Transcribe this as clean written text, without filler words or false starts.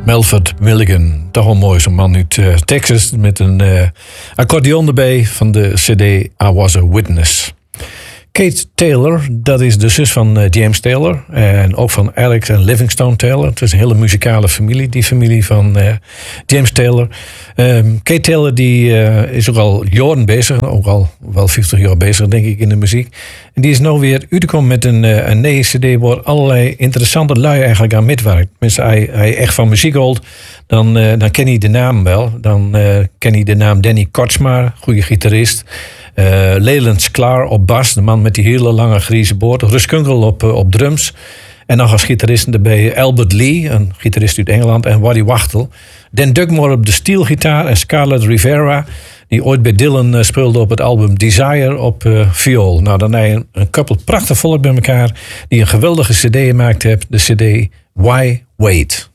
Melford Milligan. Toch wel mooi, zo'n man uit Texas met een accordeon erbij van de CD I Was a Witness. Kate Taylor, dat is de zus van James Taylor en ook van Alex en Livingstone Taylor. Het is een hele muzikale familie, die familie van James Taylor. Kate Taylor die is ook al jaren bezig, ook al wel 50 jaar bezig denk ik in de muziek. En die is nou weer uitgekomen met een nieuwe CD waar allerlei interessante lui eigenlijk aan meewerkt. Tenminste, hij echt van muziek houdt, dan ken hij de naam wel. Dan ken hij de naam Danny Kortsma, goede gitarist. Leland Sklar op bas, de man met die hele lange grijze boord. Russ Kunkel op drums. En nog als gitaristen erbij Albert Lee, een gitarist uit Engeland. En Waddy Wachtel. Dan Dugmore op de steelgitaar. En Scarlett Rivera, die ooit bij Dylan speelde op het album Desire op viool. Nou, dan heb je een koppel prachtig volk bij elkaar. Die een geweldige cd gemaakt heeft. De cd Why Wait?